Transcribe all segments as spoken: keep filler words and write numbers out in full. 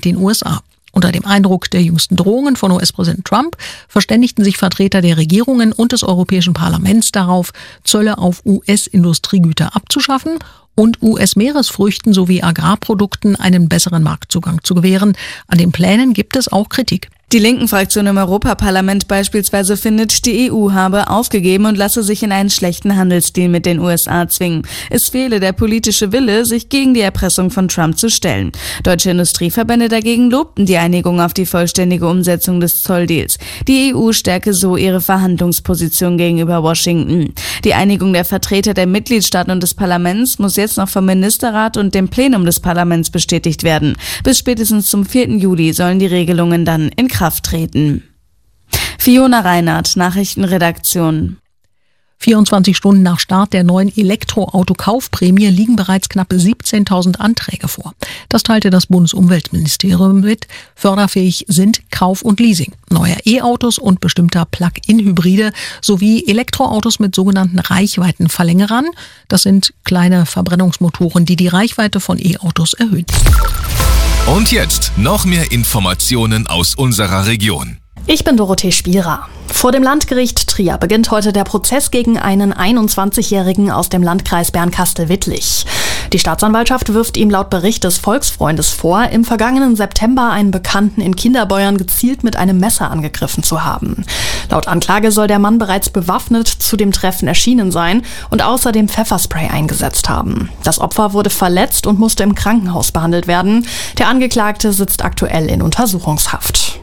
den U S A. Unter dem Eindruck der jüngsten Drohungen von U S-Präsident Trump verständigten sich Vertreter der Regierungen und des Europäischen Parlaments darauf, Zölle auf U S-Industriegüter abzuschaffen und U S-Meeresfrüchten sowie Agrarprodukten einen besseren Marktzugang zu gewähren. An den Plänen gibt es auch Kritik. Die Linken-Fraktion im Europaparlament beispielsweise findet, die E U habe aufgegeben und lasse sich in einen schlechten Handelsdeal mit den U S A zwingen. Es fehle der politische Wille, sich gegen die Erpressung von Trump zu stellen. Deutsche Industrieverbände dagegen lobten die Einigung auf die vollständige Umsetzung des Zolldeals. Die E U stärke so ihre Verhandlungsposition gegenüber Washington. Die Einigung der Vertreter der Mitgliedstaaten und des Parlaments muss jetzt noch vom Ministerrat und dem Plenum des Parlaments bestätigt werden. Bis spätestens zum vierten Juli sollen die Regelungen dann in Kraft treten. Fiona Reinhardt, Nachrichtenredaktion. vierundzwanzig Stunden nach Start der neuen Elektroauto-Kaufprämie liegen bereits knapp siebzehntausend Anträge vor. Das teilte das Bundesumweltministerium mit. Förderfähig sind Kauf und Leasing neuer E-Autos und bestimmter Plug-in-Hybride sowie Elektroautos mit sogenannten Reichweitenverlängerern. Das sind kleine Verbrennungsmotoren, die die Reichweite von E-Autos erhöhen. Und jetzt noch mehr Informationen aus unserer Region. Ich bin Dorothee Spierer. Vor dem Landgericht Trier beginnt heute der Prozess gegen einen einundzwanzigjährigen aus dem Landkreis Bernkastel-Wittlich. Die Staatsanwaltschaft wirft ihm laut Bericht des Volksfreundes vor, im vergangenen September einen Bekannten in Kinderbeuern gezielt mit einem Messer angegriffen zu haben. Laut Anklage soll der Mann bereits bewaffnet zu dem Treffen erschienen sein und außerdem Pfefferspray eingesetzt haben. Das Opfer wurde verletzt und musste im Krankenhaus behandelt werden. Der Angeklagte sitzt aktuell in Untersuchungshaft.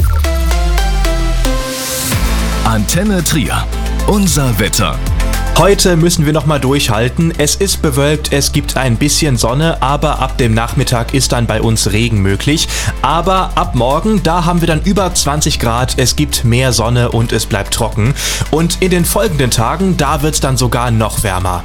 Antenne Trier. Unser Wetter. Heute müssen wir noch mal durchhalten. Es ist bewölkt, es gibt ein bisschen Sonne, aber ab dem Nachmittag ist dann bei uns Regen möglich. Aber ab morgen, da haben wir dann über zwanzig Grad, es gibt mehr Sonne und es bleibt trocken. Und in den folgenden Tagen, da wird es dann sogar noch wärmer.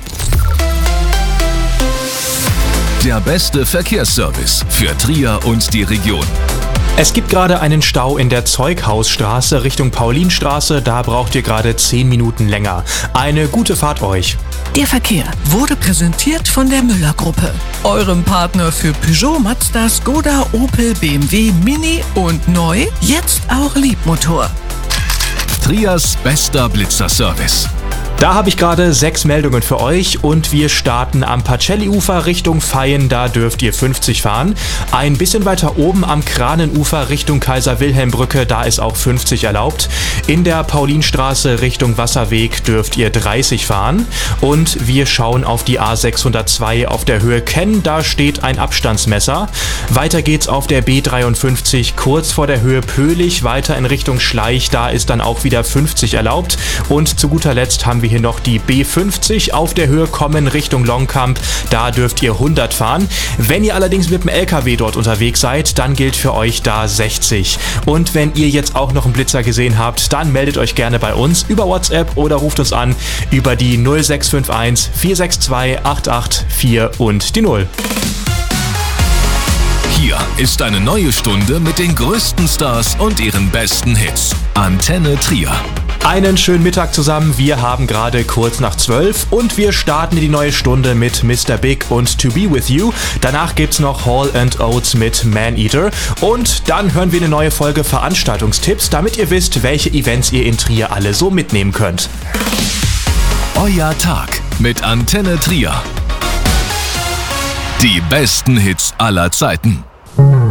Der beste Verkehrsservice für Trier und die Region. Es gibt gerade einen Stau in der Zeughausstraße Richtung Paulinstraße, da braucht ihr gerade zehn Minuten länger. Eine gute Fahrt euch. Der Verkehr wurde präsentiert von der Müller-Gruppe, eurem Partner für Peugeot, Mazda, Skoda, Opel, B M W, Mini und neu, jetzt auch Liebmotor. Triers bester Blitzerservice. Da habe ich gerade sechs Meldungen für euch und wir starten am Pacelli-Ufer Richtung Vaihingen, da dürft ihr fünfzig fahren. Ein bisschen weiter oben am Kranenufer Richtung Kaiser-Wilhelm-Brücke, da ist auch fünfzig erlaubt. In der Paulinstraße Richtung Wasserweg dürft ihr dreißig fahren. Und wir schauen auf die A sechshundertzwei auf der Höhe Kenn, da steht ein Abstandsmesser. Weiter geht's auf der B dreiundfünfzig kurz vor der Höhe Pöhlich, weiter in Richtung Schleich, da ist dann auch wieder fünfzig erlaubt. Und zu guter Letzt haben wir hier noch die B fünfzig auf der Höhe Kommen Richtung Longkamp. Da dürft ihr hundert fahren. Wenn ihr allerdings mit dem L K W dort unterwegs seid, dann gilt für euch da sechzig. Und wenn ihr jetzt auch noch einen Blitzer gesehen habt, dann meldet euch gerne bei uns über WhatsApp oder ruft uns an über die null sechs fünf eins vier sechs zwei acht acht vier und die null. Hier ist eine neue Stunde mit den größten Stars und ihren besten Hits. Antenne Trier. Einen schönen Mittag zusammen, wir haben gerade kurz nach zwölf und wir starten die neue Stunde mit Mister Big und To Be With You. Danach gibt's noch Hall and Oates mit Man-Eater und dann hören wir eine neue Folge Veranstaltungstipps, damit ihr wisst, welche Events ihr in Trier alle so mitnehmen könnt. Euer Tag mit Antenne Trier. Die besten Hits aller Zeiten.